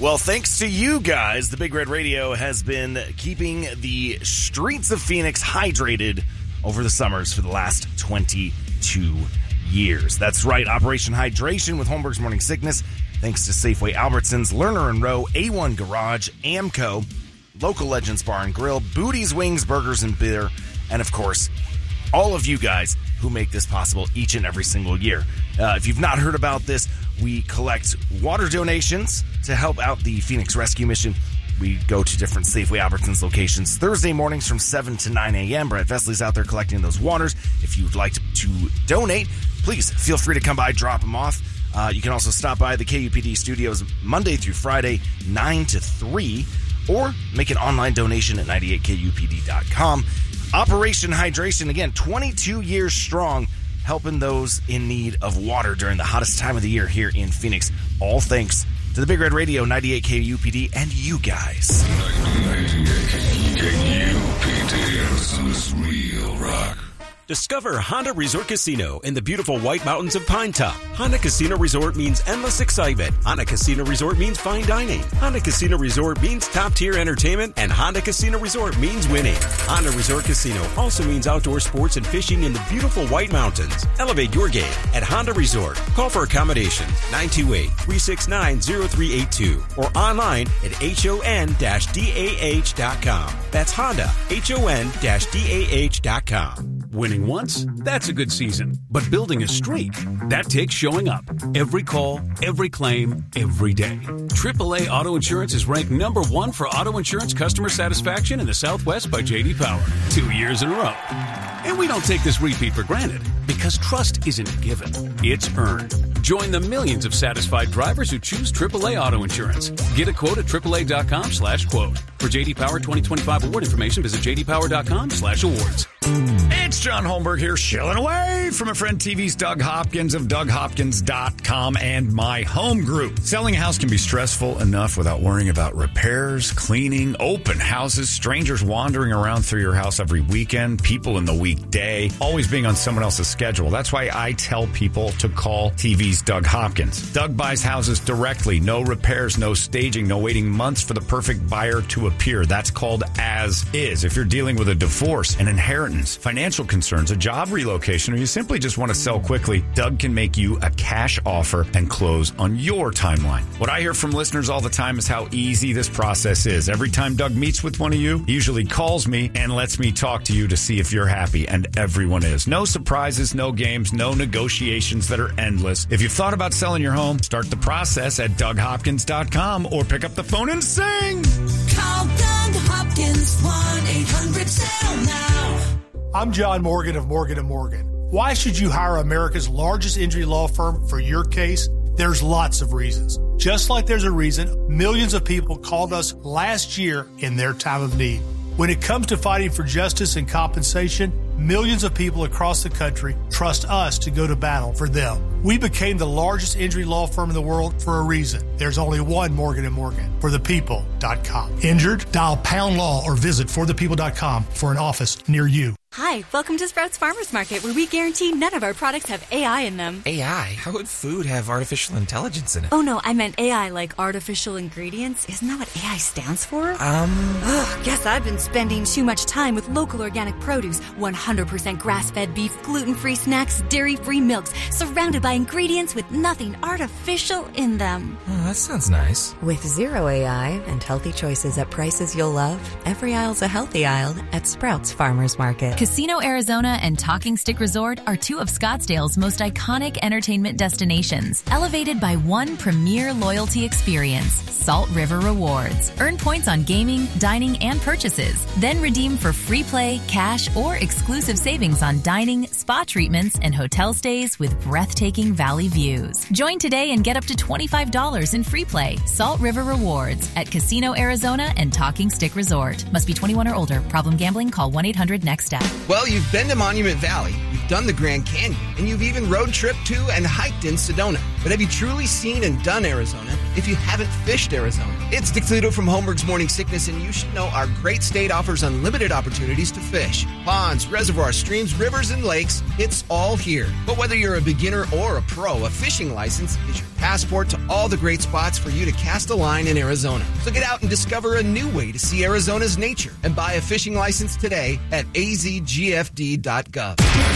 Well, thanks to you guys, the Big Red Radio has been keeping the streets of Phoenix hydrated over the summers for the last 22 years. That's right, Operation Hydration with Holmberg's Morning Sickness. Thanks to Safeway Albertsons, Lerner & Rowe, A1 Garage, Amco, Local Legends Bar and Grill, Booty's Wings, Burgers and Beer, and of course, all of you guys who make this possible each and every single year. If you've not heard about this, we collect water donations to help out the Phoenix Rescue Mission. We go to different Safeway Albertsons locations Thursday mornings from 7 to 9 a.m. Brett Vesley's out there collecting those waters. If you'd like to donate, please feel free to come by, drop them off. You can also stop by the KUPD studios Monday through Friday, 9 to 3, or make an online donation at 98kupd.com. Operation Hydration, again, 22 years strong, helping those in need of water during the hottest time of the year here in Phoenix. All thanks to the Big Red Radio, 98 KUPD, and you guys. 98 KUPD, this real rock. Discover Honda Resort Casino in the beautiful White Mountains of Pine Top. Honda Casino Resort means endless excitement. Honda Casino Resort means fine dining. Honda Casino Resort means top-tier entertainment. And Honda Casino Resort means winning. Honda Resort Casino also means outdoor sports and fishing in the beautiful White Mountains. Elevate your game at Honda Resort. Call for accommodations 928-369-0382 or online at HON-DAH.com. That's Honda, HON-DAH.com. Winning once? That's a good season. But building a streak? That takes showing up. Every call, every claim, every day. AAA Auto Insurance is ranked number 1 for auto insurance customer satisfaction in the Southwest by J.D. Power. 2 years in a row. And we don't take this repeat for granted, because trust isn't given, it's earned. Join the millions of satisfied drivers who choose AAA Auto Insurance. Get a quote at AAA.com/quote. For J.D. Power 2025 award information, visit JDPower.com/awards. It's John Holmberg here, shilling away from a friend TV's Doug Hopkins of DougHopkins.com and My Home Group. Selling a house can be stressful enough without worrying about repairs, cleaning, open houses, strangers wandering around through your house every weekend, people in the weekday, always being on someone else's schedule. That's why I tell people to call TV's Doug Hopkins. Doug buys houses directly. No repairs, no staging, no waiting months for the perfect buyer to appear. That's called as is. If you're dealing with a divorce, an inheritance, financial concerns, a job relocation, or you simply just want to sell quickly, Doug can make you a cash offer and close on your timeline. What I hear from listeners all the time is how easy this process is. Every time Doug meets with one of you, he usually calls me and lets me talk to you to see if you're happy, and everyone is. No surprises, no games, no negotiations that are endless. If you've thought about selling your home, start the process at DougHopkins.com or pick up the phone and sing. Call Doug Hopkins, 1-800-SELL-NOW. I'm John Morgan of Morgan & Morgan. Why should you hire America's largest injury law firm for your case? There's lots of reasons. Just like there's a reason millions of people called us last year in their time of need. When it comes to fighting for justice and compensation, millions of people across the country trust us to go to battle for them. We became the largest injury law firm in the world for a reason. There's only one Morgan & Morgan, forthepeople.com. Injured? Dial pound law or visit forthepeople.com for an office near you. Hi, welcome to Sprouts Farmers Market, where we guarantee none of our products have AI in them. AI? How would food have artificial intelligence in it? Oh no, I meant AI like artificial ingredients. Isn't that what AI stands for? Guess I've been spending too much time with local organic produce, 100% grass-fed beef, gluten-free snacks, dairy-free milks, surrounded by ingredients with nothing artificial in them. Oh, that sounds nice. With zero AI and healthy choices at prices you'll love, every aisle's a healthy aisle at Sprouts Farmers Market. Casino Arizona and Talking Stick Resort are two of Scottsdale's most iconic entertainment destinations, elevated by one premier loyalty experience, Salt River Rewards. Earn points on gaming, dining, and purchases. Then redeem for free play, cash, or exclusive savings on dining, spa treatments, and hotel stays with breathtaking valley views. Join today and get up to $25 in free play. Salt River Rewards at Casino Arizona and Talking Stick Resort. Must be 21 or older. Problem gambling? Call 1-800-NEXT-STEP. Well, you've been to Monument Valley. You've done the Grand Canyon, and you've even road tripped to and hiked in Sedona. But have you truly seen and done Arizona if you haven't fished Arizona? It's Dick Toledo from Holmberg's Morning Sickness, and you should know our great state offers unlimited opportunities to fish. Ponds, reservoirs, streams, rivers, and lakes, it's all here. But whether you're a beginner or a pro, a fishing license is your passport to all the great spots for you to cast a line in Arizona. So get out and discover a new way to see Arizona's nature and buy a fishing license today at azgfd.gov.